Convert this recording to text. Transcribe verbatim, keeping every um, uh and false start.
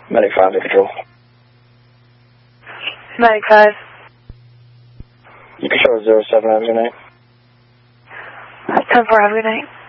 Medic five to control. Medic five. You control zero seven, have a good night. ten four, have a good night.